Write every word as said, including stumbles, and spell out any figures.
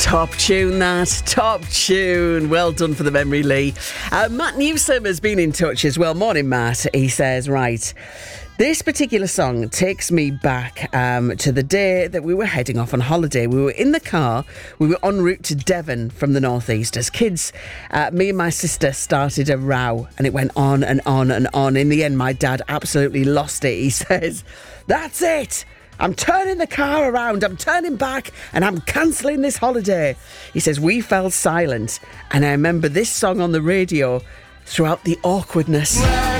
Top tune, that. Top tune. Well done for the memory, Lee. Uh, Matt Newsom has been in touch as well. Morning, Matt. He says, right, this particular song takes me back um, to the day that we were heading off on holiday. We were in the car. We were en route to Devon from the northeast. As kids, uh, me and my sister started a row, and it went on and on and on. In the end, my dad absolutely lost it. He says, that's it. I'm turning the car around, I'm turning back, and I'm cancelling this holiday. He says, we fell silent, and I remember this song on the radio throughout the awkwardness.